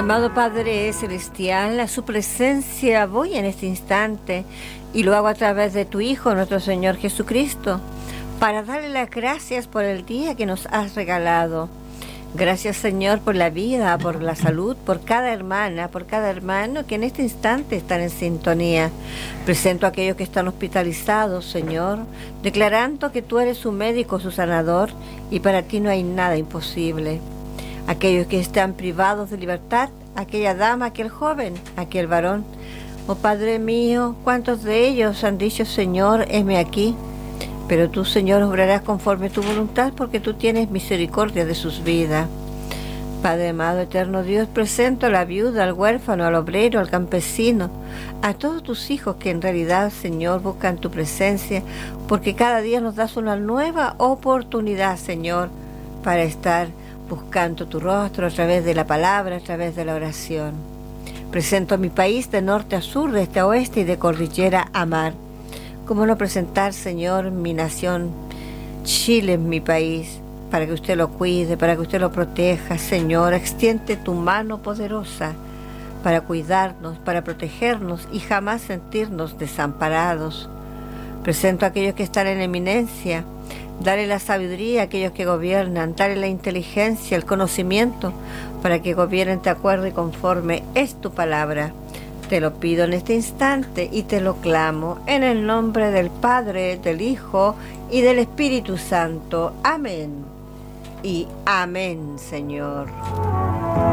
Amado Padre Celestial, a su presencia voy en este instante y lo hago a través de tu Hijo, nuestro Señor Jesucristo, para darle las gracias por el día que nos has regalado. Gracias, Señor, por la vida, por la salud, por cada hermana, por cada hermano que en este instante están en sintonía. Presento a aquellos que están hospitalizados, Señor, declarando que tú eres su médico, su sanador, y para ti no hay nada imposible. Aquellos que están privados de libertad, aquella dama, aquel joven, aquel varón. Oh Padre mío, ¿cuántos de ellos han dicho, Señor, heme aquí? Pero tú, Señor, obrarás conforme tu voluntad, porque tú tienes misericordia de sus vidas. Padre amado, eterno Dios, presento a la viuda, al huérfano, al obrero, al campesino, a todos tus hijos que en realidad, Señor, buscan tu presencia, porque cada día nos das una nueva oportunidad, Señor, para estar buscando tu rostro a través de la palabra, a través de la oración. Presento a mi país de norte a sur, de este a oeste y de cordillera a mar. ¿Cómo no presentar, Señor, mi nación, Chile, mi país, para que usted lo cuide, para que usted lo proteja? Señor, extiende tu mano poderosa para cuidarnos, para protegernos y jamás sentirnos desamparados. Presento a aquellos que están en eminencia. Dale la sabiduría a aquellos que gobiernan, dale la inteligencia, el conocimiento, para que gobiernen de acuerdo y conforme es tu palabra. Te lo pido en este instante y te lo clamo en el nombre del Padre, del Hijo y del Espíritu Santo. Amén. Y amén, Señor.